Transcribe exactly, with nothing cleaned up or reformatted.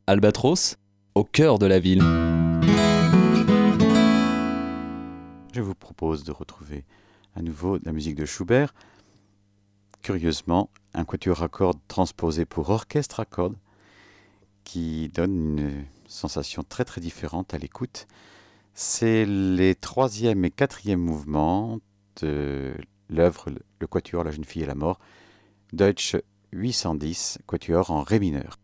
Albatros, au cœur de la ville. Je vous propose de retrouver à nouveau de la musique de Schubert. Curieusement, un quatuor à cordes transposé pour orchestre à cordes qui donne une sensation très très différente à l'écoute. C'est les troisième et quatrième mouvements de l'œuvre Le Quatuor, la jeune fille et la mort, Deutsch huit cent dix, quatuor en ré mineur.